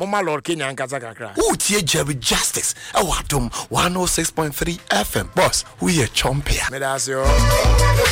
Mama Lord Kenya nkasa kakra. Utie Jerry Justice. Awadum 106.3 FM. Boss, we a champion. Me das yo.